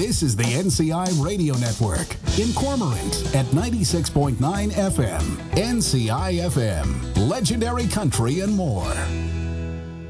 This is the NCI Radio Network in Cormorant at 96.9 FM. NCI FM, legendary country and more.